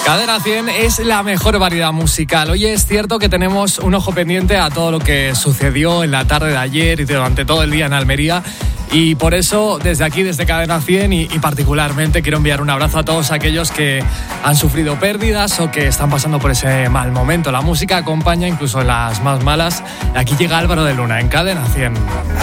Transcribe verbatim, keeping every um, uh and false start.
Cadena cien es la mejor variedad musical. Hoy es cierto que tenemos un ojo pendiente a todo lo que sucedió en la tarde de ayer y durante todo el día en Almería. Y por eso, desde aquí, desde Cadena cien y, y particularmente, quiero enviar un abrazo a todos aquellos que han sufrido pérdidas o que están pasando por ese mal momento. La música acompaña incluso en las más malas. Aquí llega Álvaro de Luna en Cadena cien.